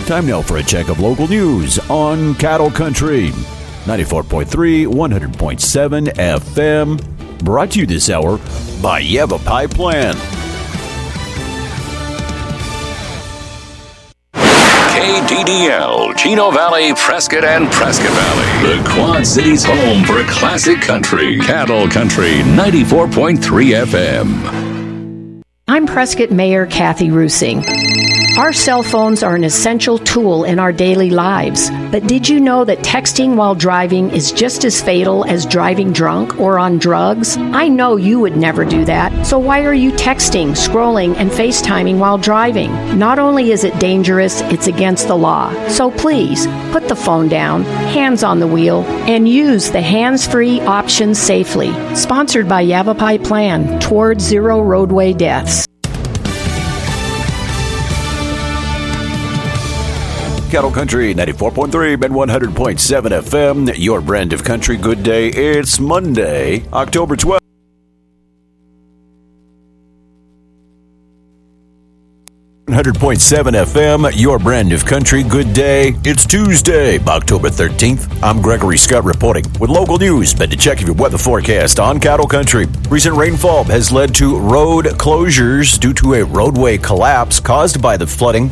Time now for a check of local news on Cattle Country. 94.3, 100.7 FM. Brought to you this hour by Yavapai Plan. KDDL, Chino Valley, Prescott, and Prescott Valley. The Quad Cities' home for classic country. Cattle Country, 94.3 FM. I'm Prescott Mayor Kathy Rusing. Our cell phones are an essential tool in our daily lives, but did you know that texting while driving is just as fatal as driving drunk or on drugs? I know you would never do that, so why are you texting, scrolling, and FaceTiming while driving? Not only is it dangerous, it's against the law. So please, put the phone down, hands on the wheel, and use the hands-free option safely. Sponsored by Yavapai Plan, toward zero roadway deaths. Cattle Country, 94.3 and 100.7 FM, your brand of country. Good day. It's Monday, October 12th. 100.7 FM, your brand of country. Good day. It's Tuesday, October 13th. I'm Gregory Scott reporting with local news. Been to check your weather forecast on Cattle Country. Recent rainfall has led to road closures due to a roadway collapse caused by flooding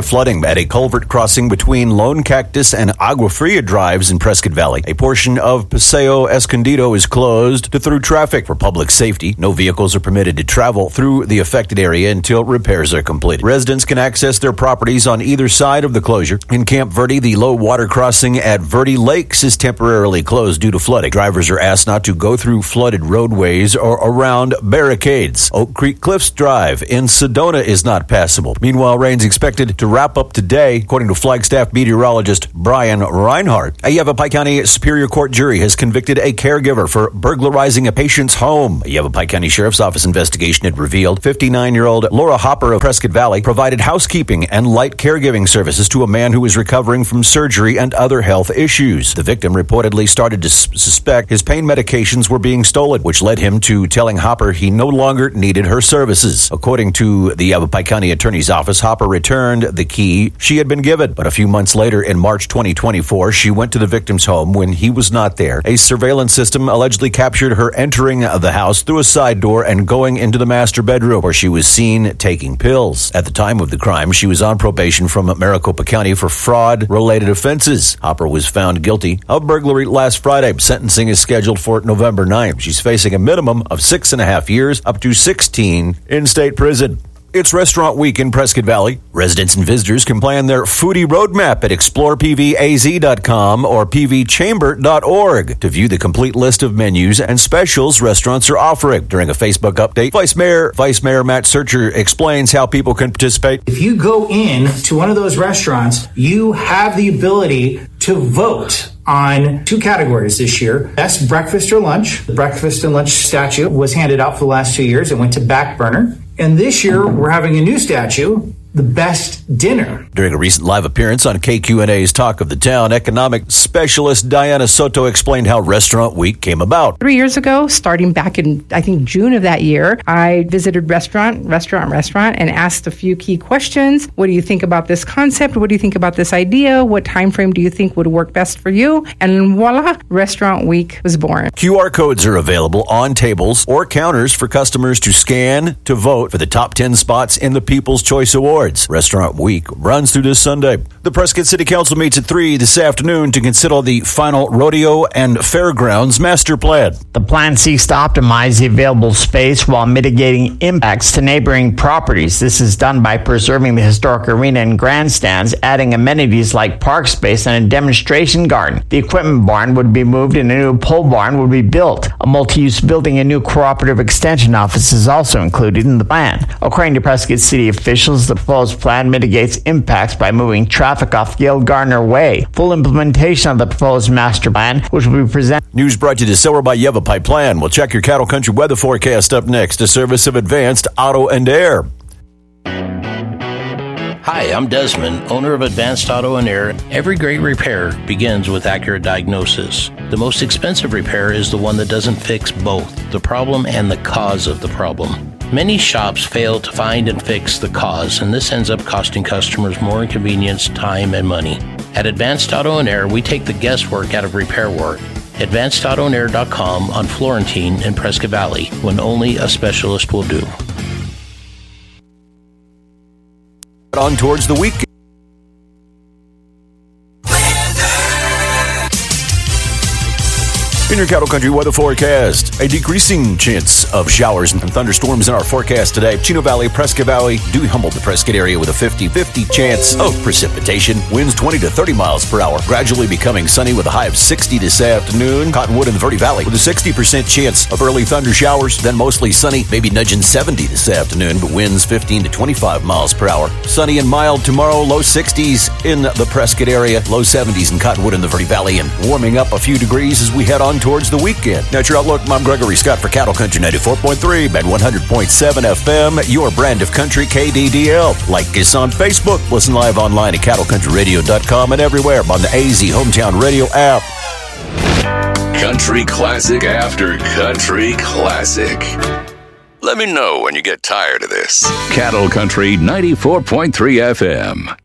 at a culvert crossing between Lone Cactus and Agua Fria drives in Prescott Valley. A portion of Paseo Escondido is closed to through traffic for public safety. No vehicles are permitted to travel through the affected area until repairs are completed. Residents can access their properties on either side of the closure. In Camp Verde, the low water crossing at Verde Lakes is temporarily closed due to flooding. Drivers are asked not to go through flooded roadways or around barricades. Oak Creek Cliffs Drive in Sedona is not passable. Meanwhile, rain's expected to wrap up today, according to Flagstaff meteorologist Brian Reinhardt. A Yavapai County Superior Court jury has convicted a caregiver for burglarizing a patient's home. A Yavapai County Sheriff's Office investigation had revealed 59-year-old Laura Hopper of Prescott Valley provided housekeeping and light caregiving services to a man who was recovering from surgery and other health issues. The victim reportedly started to suspect his pain medications were being stolen, which led him to telling Hopper he no longer needed her services. According to the Yavapai County Attorney's Office, Hopper returned the key she had been given, but a few months later, in March 2024, she went to the victim's home when he was not there. A surveillance system allegedly captured her entering the house through a side door and going into the master bedroom, where she was seen taking pills. At the time of the crime, she was on probation from Maricopa County for fraud-related offenses. Hopper was found guilty of burglary last Friday. Sentencing is scheduled for November 9th. She's facing a minimum of 6.5 years, up to 16 in state prison. It's Restaurant Week in Prescott Valley. Residents and visitors can plan their foodie roadmap at explorepvaz.com or pvchamber.org to view the complete list of menus and specials restaurants are offering. During a Facebook update, Vice Mayor Matt Searcher explains how people can participate. If you go in to one of those restaurants, you have the ability to vote on 2 categories this year. Best breakfast or lunch. The breakfast and lunch statue was handed out for the last 2 years. It went to back burner. And this year, we're having a new statue, the best dinner. During a recent live appearance on KQNA's Talk of the Town, economic specialist Diana Soto explained how Restaurant Week came about. 3 years ago, starting back in, I think, June of that year, I visited restaurant, and asked a few key questions. What do you think about this concept? What do you think about this idea? What time frame do you think would work best for you? And voila, Restaurant Week was born. QR codes are available on tables or counters for customers to scan to vote for the top 10 spots in the People's Choice Awards. Restaurant Week runs through this Sunday. The Prescott City Council meets at 3 this afternoon to consider the final rodeo and fairgrounds master plan. The plan seeks to optimize the available space while mitigating impacts to neighboring properties. This is done by preserving the historic arena and grandstands, adding amenities like park space and a demonstration garden. The equipment barn would be moved and a new pole barn would be built. A multi-use building and new cooperative extension office is also included in the plan. According to Prescott City officials, the proposed plan mitigates impacts by moving traffic off Gail Gardner Way. Full implementation of the proposed master plan, which will be presented. News brought to you this hour by Yavapai Plan. We'll check your Cattle Country weather forecast up next. A service of Advanced Auto and Air. Hi, I'm Desmond, owner of Advanced Auto and Air. Every great repair begins with accurate diagnosis. The most expensive repair is the one that doesn't fix both the problem and the cause of the problem. Many shops fail to find and fix the cause, and this ends up costing customers more inconvenience, time, and money. At Advanced Auto and Air, we take the guesswork out of repair work. AdvancedAutoandAir.com on Florentine in Prescott Valley, when only a specialist will do. On towards the weekend. In your Cattle Country weather forecast, a decreasing chance of showers and thunderstorms in our forecast today. Chino Valley, Prescott Valley, Dewey Humboldt, the Prescott area with a 50-50 chance of precipitation. Winds 20 to 30 miles per hour. Gradually becoming sunny with a high of 60 this afternoon. Cottonwood in the Verde Valley with a 60% chance of early thunder showers. Then mostly sunny, maybe nudging 70 this afternoon, but winds 15 to 25 miles per hour. Sunny and mild tomorrow, low 60s in the Prescott area, low 70s in Cottonwood in the Verde Valley, and warming up a few degrees as we head on towards the weekend. That's your outlook. I'm Gregory Scott for Cattle Country 94.3 and 100.7 FM, your brand of country, KDDL. Like us on Facebook. Listen live online at cattlecountryradio.com and everywhere on the AZ Hometown Radio app. Country classic after country classic. Let me know when you get tired of this. Cattle Country 94.3 FM.